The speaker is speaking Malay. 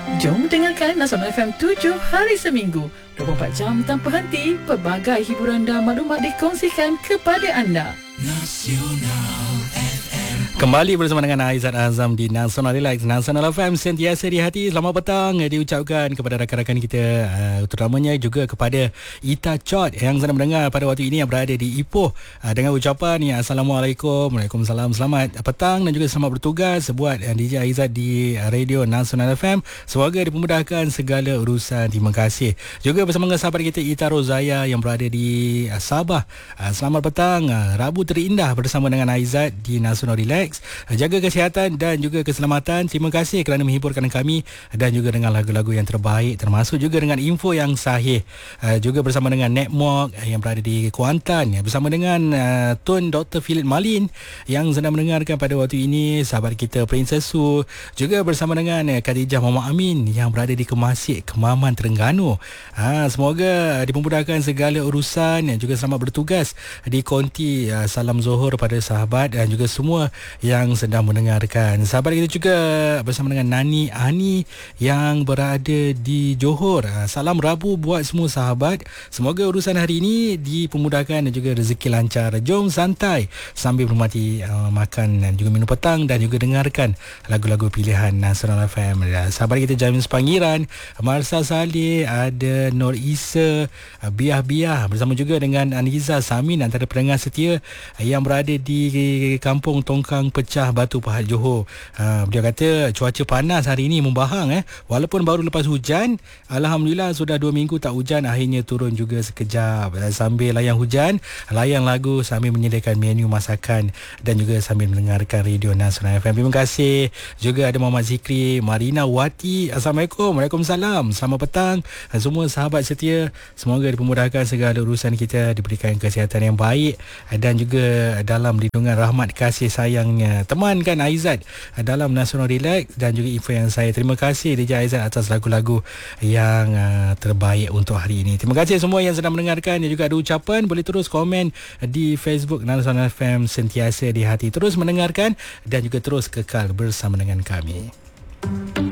Jom dengarkan Nasional FM 7 hari seminggu, 24 jam tanpa henti. Pelbagai hiburan dan maklumat dikongsikan kepada anda. Kembali bersama dengan Aizat Azam di Nasional Relax, Nasional FM, sentiasa di hati. Selamat petang diucapkan kepada rakan-rakan kita, terutamanya juga kepada Ita Chot yang sedang mendengar pada waktu ini, yang berada di Ipoh, dengan ucapan ya, Assalamualaikum, Waalaikumsalam, selamat petang dan juga selamat bertugas buat DJ Aizat di Radio Nasional FM. Semoga dipermudahkan segala urusan. Terima kasih. Juga bersama dengan sahabat kita Ita Rozaya yang berada di Sabah. Selamat petang, Rabu terindah bersama dengan Aizat di Nasional Relax. Jaga kesihatan dan juga keselamatan. Terima kasih kerana menghiburkan kami dan juga dengan lagu-lagu yang terbaik, termasuk juga dengan info yang sahih. Juga bersama dengan Netmok yang berada di Kuantan, bersama dengan Tun Dr. Philip Malin yang sedang mendengarkan pada waktu ini, sahabat kita Princess Su. Juga bersama dengan Khadijah Muhammad Amin yang berada di Kemasik, Kemaman, Terengganu. Semoga dipermudahkan segala urusan dan juga selamat bertugas di konti. Salam Zohor pada sahabat dan juga semua yang sedang mendengarkan. Sahabat kita juga bersama dengan Nani Ani yang berada di Johor. Salam Rabu buat semua sahabat. Semoga urusan hari ini dipermudahkan dan juga rezeki lancar. Jom santai sambil menikmati makan dan juga minum petang dan juga dengarkan lagu-lagu pilihan Nasional FM. Sahabat kita Jamin Sepangiran, Marsa Saleh, ada Nur Isa, Biah-Biah, bersama juga dengan Aniza Samin, antara pendengar setia yang berada di Kampung Tongkang Pecah Batu Pahat, Johor. Dia kata cuaca panas hari ini membahang. Walaupun baru lepas hujan, alhamdulillah sudah 2 minggu tak hujan, akhirnya turun juga sekejap. Sambil layan hujan, layan lagu sambil menyediakan menu masakan dan juga sambil mendengarkan Radio Nasional FM. Terima kasih. Juga ada Muhammad Zikri, Marina Wati. Assalamualaikum. Waalaikumsalam. Selamat petang semua sahabat setia. Semoga dipermudahkan segala urusan kita, diberikan kesihatan yang baik dan juga dalam lindungan rahmat kasih sayangnya. Temankan Aizat dalam Nasional Relax dan juga info yang saya. Terima kasih DJ Aizat atas lagu-lagu yang terbaik untuk hari ini. Terima kasih semua yang sedang mendengarkan dan juga ada ucapan, boleh terus komen di Facebook Nasional FM, sentiasa di hati. Terus mendengarkan dan juga terus kekal bersama dengan kami.